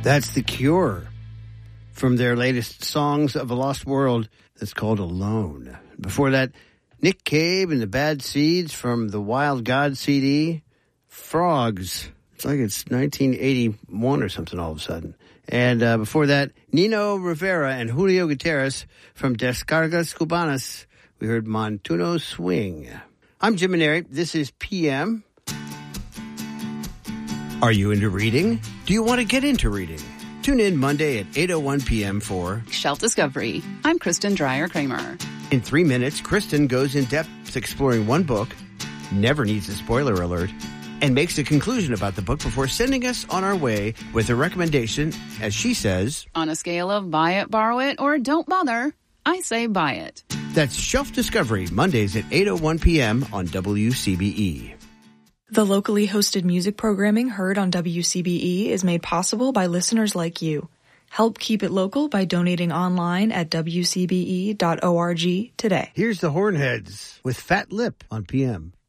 That's The Cure from their latest Songs of a Lost World that's called Alone. Before that, Nick Cave and the Bad Seeds from the Wild God CD, Frogs. It's like it's 1981 or something all of a sudden. And before that, Nino Rivera and Julio Gutierrez from Descargas Cubanas. We heard Montuno Swing. I'm Jim Maneri. This is PM. Are you into reading? Do you want to get into reading? Tune in Monday at 8:01 p.m. for Shelf Discovery. I'm Kristen Dreyer-Kramer. In 3 minutes, Kristen goes in depth exploring one book, never needs a spoiler alert, and makes a conclusion about the book before sending us on our way with a recommendation, as she says, on a scale of buy it, borrow it, or don't bother, I say buy it. That's Shelf Discovery, Mondays at 8:01 p.m. on WCBE. The locally hosted music programming heard on WCBE is made possible by listeners like you. Help keep it local by donating online at WCBE.org today. Here's the Hornheads with Fat Lip on PM.